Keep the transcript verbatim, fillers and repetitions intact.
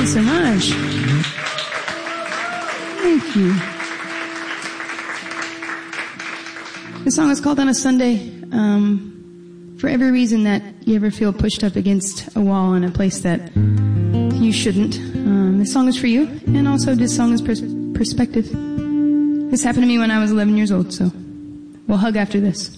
so much. Thank you. The song is called On a Sunday. Um, for every reason that you ever feel pushed up against a wall in a place that you shouldn't. Um, this song is for you, and also this song is pers- perspective. This happened to me when I was eleven years old, so we'll hug after this.